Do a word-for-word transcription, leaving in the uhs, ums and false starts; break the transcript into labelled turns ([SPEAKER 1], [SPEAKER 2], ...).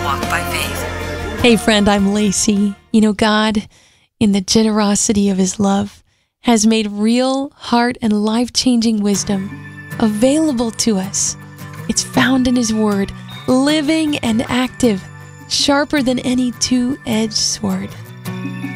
[SPEAKER 1] walk by faith.
[SPEAKER 2] Hey friend, I'm Lacey. You know, God, in the generosity of His love, has made real, heart, and life-changing wisdom available to us. It's found in His Word, living and active, sharper than any two-edged sword.